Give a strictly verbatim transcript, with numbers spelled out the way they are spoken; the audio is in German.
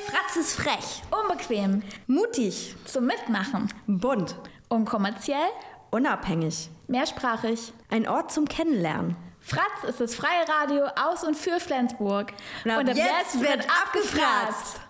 Fratz ist frech, unbequem, mutig, zum Mitmachen, bunt, unkommerziell, unabhängig, mehrsprachig. ein Ort zum Kennenlernen. Fratz ist das freie Radio aus und für Flensburg. Und ab, und ab jetzt, jetzt wird abgefratzt.